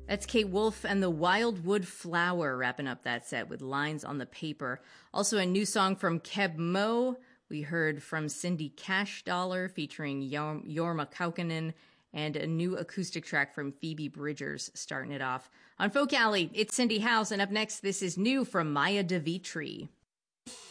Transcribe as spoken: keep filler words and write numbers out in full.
That's Kate Wolf and the Wildwood Flower wrapping up that set with Lines on the Paper. Also a new song from Keb Mo. We heard from Cindy Cash Dollar featuring Jorma Kaukonen, and a new acoustic track from Phoebe Bridgers starting it off. On Folk Alley, it's Cindy House, and up next, this is new from Maya DeVitri.